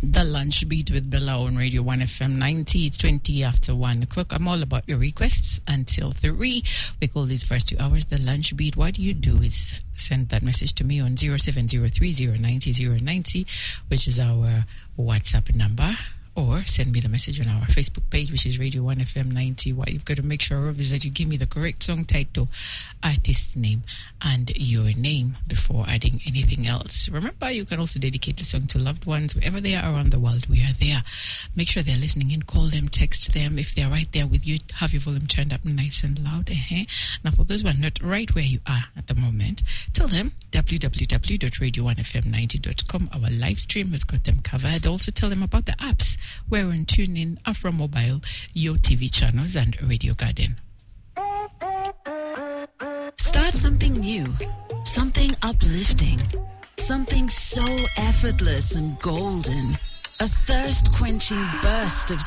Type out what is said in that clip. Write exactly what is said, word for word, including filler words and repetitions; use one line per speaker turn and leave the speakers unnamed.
The Lunch Beat with Bella on Radio one F M ninety. It's twenty after one o'clock. I'm all about your requests until three. We call these first two hours The Lunch Beat. What you do is send that message to me on zero seven zero three zero nine zero zero nine zero, which is our WhatsApp number. Or send me the message on our Facebook page, which is Radio one F M ninety. What you've got to make sure of is that you give me the correct song title, artist name, and your name before adding anything else. Remember, you can also dedicate the song to loved ones. Wherever they are around the world, we are there. Make sure they're listening in. Call them, text them. If they're right there with you, have your volume turned up nice and loud. Uh-huh. Now, for those who are not right where you are at the moment, tell them w w w dot radio one f m ninety dot com. Our live stream has got them covered. Also, tell them about the apps. We're on TuneIn, Afro Mobile, Yo T V channels, and Radio Garden.
Start something new, something uplifting, something so effortless and golden. A thirst-quenching burst of